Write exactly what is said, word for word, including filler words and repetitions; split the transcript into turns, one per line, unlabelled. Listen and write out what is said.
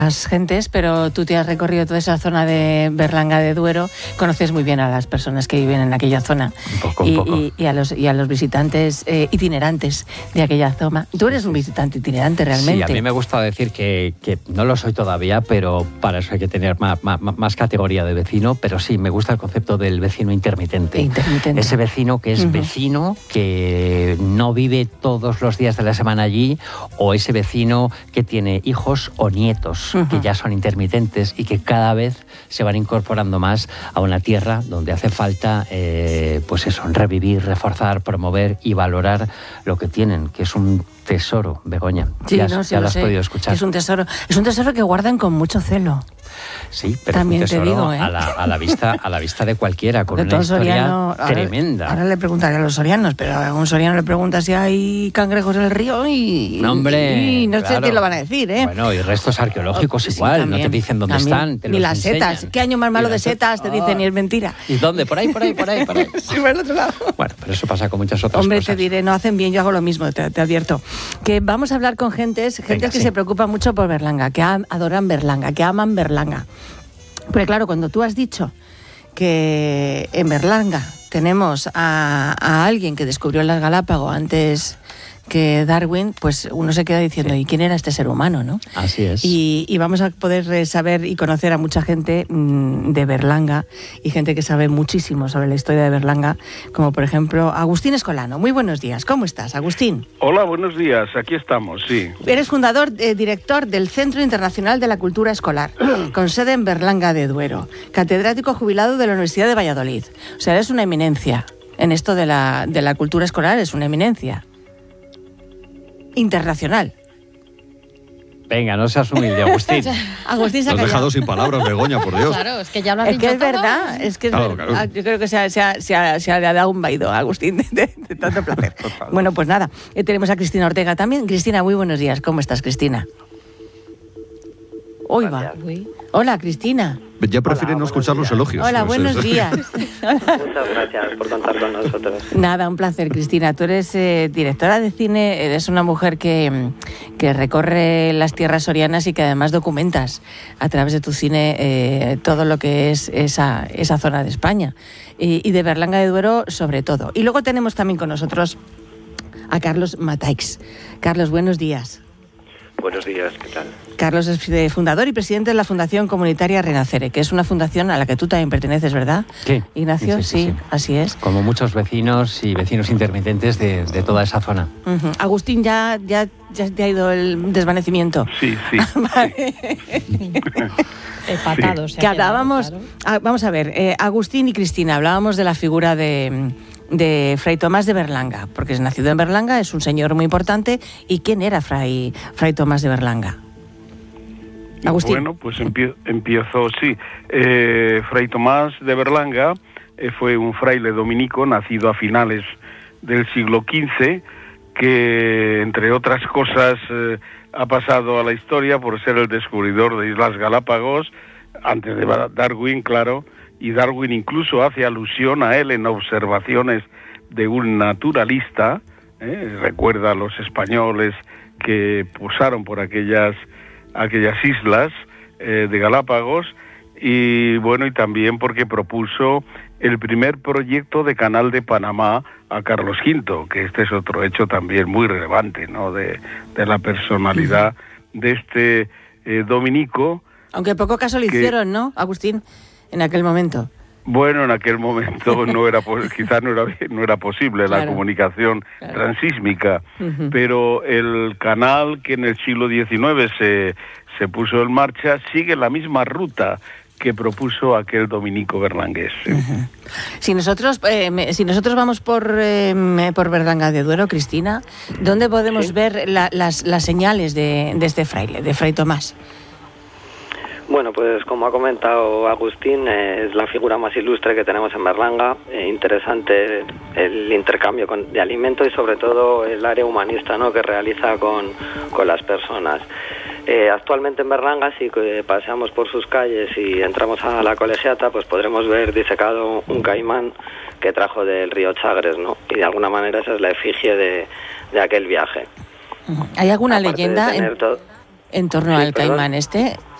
las gentes, pero tú te has recorrido toda esa zona de Berlanga de Duero, conoces muy bien a las personas que viven en aquella zona.
Un poco,
y,
un poco.
Y, y, a los, y a los visitantes eh, itinerantes de aquella zona. Tú eres un visitante itinerante realmente.
Sí, a mí me gusta decir que, que no lo soy todavía, pero para eso hay que tener más, más, más categoría de vecino, pero sí, me gusta el concepto del vecino intermitente.
intermitente.
Ese vecino que es uh-huh. vecino, que no vive todos los días de la semana allí, o ese vecino que tiene hijos o nietos, Uh-huh. que ya son intermitentes y que cada vez se van incorporando más a una tierra donde hace falta, eh, pues eso, revivir, reforzar, promover y valorar lo que tienen, que es un tesoro, Begoña.
Sí,
ya
no, sí,
ya lo has
sé.
podido escuchar.
Es un tesoro, es un tesoro que guardan con mucho celo.
Sí, pero
también
es un tesoro
te digo, ¿eh?
a, la, a, la vista, a la vista de cualquiera, con
Porque
una historia
soriano,
tremenda.
Ahora, ahora le preguntaré a los sorianos, pero a un soriano le pregunta si hay cangrejos en el río y
no, hombre,
y no
claro.
sé qué lo van a decir, ¿eh?
Bueno, y restos arqueológicos
sí,
igual,
también,
no te dicen dónde
también.
están, te
Ni
los
las
enseñan.
setas, ¿qué año más malo de setas? Te dicen
oh.
y es mentira.
¿Y dónde? Por ahí, por ahí, por ahí, por ahí.
Sí, por el otro lado.
Bueno, pero eso pasa con muchas otras
Hombre,
cosas.
Hombre, te diré, no hacen bien, yo hago lo mismo, te, te advierto. Que vamos a hablar con gentes, gentes
Venga,
que
sí.
se preocupan mucho por Berlanga, que am, adoran Berlanga, que aman Berlanga. Porque claro, cuando tú has dicho que en Berlanga tenemos a, a alguien que descubrió las Galápagos antes que Darwin, pues uno se queda diciendo, sí. ¿y quién era este ser humano, no?
Así es.
Y, y vamos a poder saber y conocer a mucha gente mmm, de Berlanga y gente que sabe muchísimo sobre la historia de Berlanga, como por ejemplo Agustín Escolano. Muy buenos días. ¿Cómo estás, Agustín?
Hola, buenos días. Aquí estamos, sí.
Eres fundador, eh, director del Centro Internacional de la Cultura Escolar, con sede en Berlanga de Duero, catedrático jubilado de la Universidad de Valladolid. O sea, eres una eminencia en esto de la, de la cultura escolar, es una eminencia internacional.
Venga, no seas humilde, Agustín.
Agustín se ha
Te has dejado sin palabras, Begoña, por Dios.
Claro, es que ya lo has
es
dicho
que es
todo.
verdad, es que es
claro,
verdad.
claro.
Yo creo que se ha, se ha, se ha, se ha dado un vaído a Agustín de, de, de tanto placer. Bueno, pues nada, eh, tenemos a Cristina Ortega también. Cristina, muy buenos días. ¿Cómo estás, Cristina? Uy, va. Hola, Cristina.
Ya prefieren no escuchar los elogios.
Hola, buenos días.
Muchas gracias por contar con nosotros.
Nada, un placer, Cristina. Tú eres eh, directora de cine, eres una mujer que, que recorre las tierras sorianas y que además documentas a través de tu cine eh, todo lo que es esa, esa zona de España y, y de Berlanga de Duero sobre todo. Y luego tenemos también con nosotros a Carlos Mataix. Carlos, buenos días.
Buenos días, ¿qué tal?
Carlos es fundador y presidente de la Fundación Comunitaria Renacere, que es una fundación a la que tú también perteneces, ¿verdad?
Sí.
Ignacio, sí,
sí, sí, sí.
Así es.
Como muchos vecinos y vecinos intermitentes de, de toda esa zona.
Uh-huh. Agustín, ¿ya, ya, ya te ha ido el desvanecimiento?
Sí, sí.
Vale.
Empatado,
sí. Que hablábamos, claro. a, vamos a ver, eh, Agustín y Cristina, hablábamos de la figura de... de Fray Tomás de Berlanga, porque es nacido en Berlanga, es un señor muy importante. ¿Y quién era Fray, Fray Tomás de Berlanga? Agustín.
Bueno, pues empie- empiezo, sí. Eh, Fray Tomás de Berlanga eh, fue un fraile dominico nacido a finales del siglo quince, que entre otras cosas eh, ha pasado a la historia por ser el descubridor de Islas Galápagos, antes de Darwin, claro, y Darwin incluso hace alusión a él en observaciones de un naturalista, ¿eh? Recuerda a los españoles que posaron por aquellas, aquellas islas eh, de Galápagos, y bueno, y también porque propuso el primer proyecto de Canal de Panamá a Carlos quinto, que este es otro hecho también muy relevante, ¿no?, de, de la personalidad de este eh, dominico.
Aunque poco caso le
que,
hicieron, ¿no, Agustín? En aquel momento.
Bueno, en aquel momento no era quizás no era no era posible
claro,
la comunicación
claro.
transísmica,
uh-huh.
pero el canal que en el siglo diecinueve se se puso en marcha sigue la misma ruta que propuso aquel dominico berlangués.
Uh-huh. Si nosotros eh, si nosotros vamos por eh, por Berlanga de Duero, Cristina, ¿dónde podemos ¿Sí? ver la, las las señales de, de este fraile, de Fray Tomás?
Bueno, pues como ha comentado Agustín, eh, es la figura más ilustre que tenemos en Berlanga. Eh, interesante el intercambio con, de alimentos y sobre todo el área humanista, ¿no?, que realiza con, con las personas. Eh, actualmente en Berlanga, si eh, paseamos por sus calles y entramos a la colegiata, pues podremos ver disecado un caimán que trajo del río Chagres, ¿no? Y de alguna manera esa es la efigie de, de aquel viaje.
¿Hay alguna
Aparte
leyenda?
De tener
en...
to-
en torno
Sí,
al
perdón.
caimán este.